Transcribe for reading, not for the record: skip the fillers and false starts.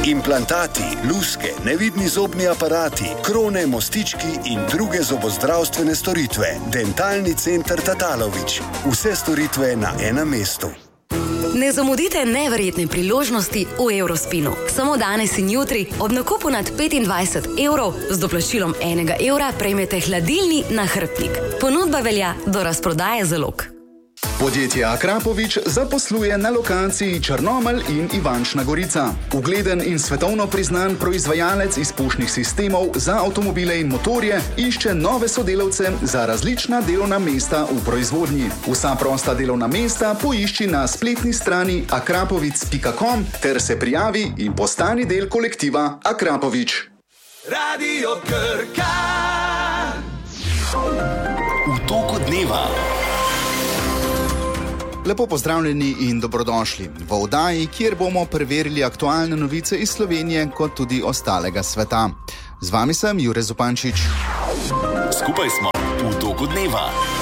Implantati, luske, nevidni zobni aparati, krone, mostički in druge zobozdravstvene storitve. Dentalni center Tatalović. Vse storitve na enem mestu. Ne zamudite neverjetne priložnosti v Eurospinu. Samo danes in jutri ob nakupu nad 25 evrov z doplačilom 1 evra prejmete hladilni nahrbtnik. Ponudba velja do razprodaje zalog. Podjetje Akrapovič zaposluje na lokaciji Črnomelj in Ivančna Gorica. Ugleden in svetovno priznan proizvajalec izpušnih sistemov za avtomobile in motorje išče nove sodelavce za različna delovna mesta v proizvodnji. Vsa prosta delovna mesta poišči na spletni strani akrapovic.com ter se prijavi in postani del kolektiva Akrapovič. Radio Krka. V toku dneva. Lepo pozdravljeni in dobrodošli v oddaji, kjer bomo preverili aktualne novice iz Slovenije kot tudi ostalega sveta. Z vami sem Jure Zupančič. Skupaj smo v toku dneva.